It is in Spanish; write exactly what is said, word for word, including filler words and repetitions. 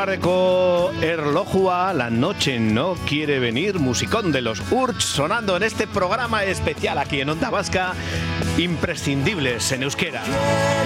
Amareko Erlojua, la noche no quiere venir, musicón de los Urch sonando en este programa especial aquí en Onda Vasca, imprescindibles en euskera.